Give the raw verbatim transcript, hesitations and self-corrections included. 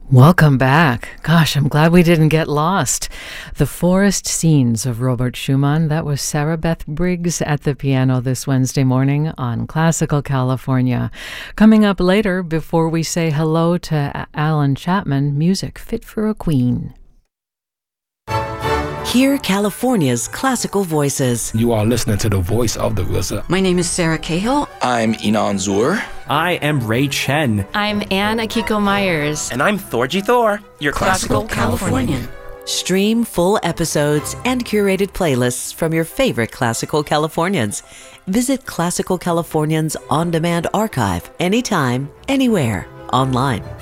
Welcome back. Gosh, I'm glad we didn't get lost. The Forest Scenes of Robert Schumann. That was Sarah Beth Briggs at the piano this Wednesday morning on Classical California. Coming up later, before we say hello to Alan Chapman, music fit for a queen. Hear California's classical voices. You are listening to the voice of the R Z A. My name is Sarah Cahill. I'm Inan Zur. I am Ray Chen. I'm Anne Akiko Myers. And I'm Thorgy Thor, your Classical, Classical Californian. Californian. Stream full episodes and curated playlists from your favorite Classical Californians. Visit Classical Californians On Demand Archive anytime, anywhere, online.